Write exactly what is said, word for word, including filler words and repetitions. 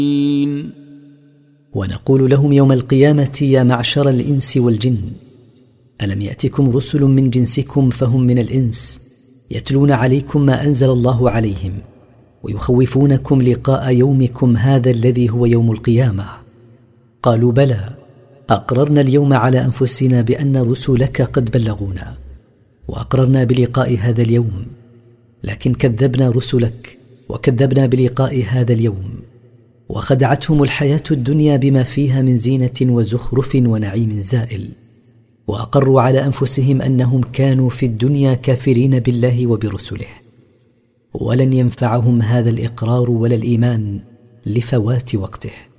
ونقول لهم يوم القيامة يا معشر الإنس والجن ألم يأتكم رسل من جنسكم فهم من الإنس يتلون عليكم ما أنزل الله عليهم ويخوفونكم لقاء يومكم هذا الذي هو يوم القيامة. قالوا بلى أقررنا اليوم على أنفسنا بأن رسلك قد بلغونا وأقررنا بلقاء هذا اليوم، لكن كذبنا رسلك وكذبنا بلقاء هذا اليوم، وخدعتهم الحياة الدنيا بما فيها من زينة وزخرف ونعيم زائل، وأقروا على أنفسهم أنهم كانوا في الدنيا كافرين بالله وبرسله، ولن ينفعهم هذا الإقرار ولا الإيمان لفوات وقته.